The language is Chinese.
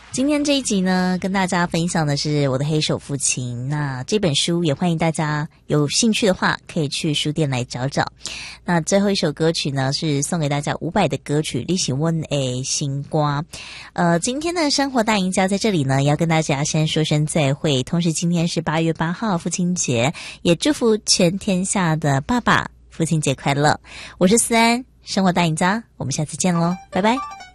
今天这一集呢，跟大家分享的是我的黑手父亲。那这本书也欢迎大家有兴趣的话，可以去书店来找找。那最后一首歌曲呢，是送给大家伍佰的歌曲《你是我的心瓜》。今天的生活大赢家在这里呢，要跟大家先说声再会。同时，今天是8月8号父亲节，也祝福全天下的爸爸父亲节快乐。我是思安，生活大赢家，我们下次见喽，拜拜。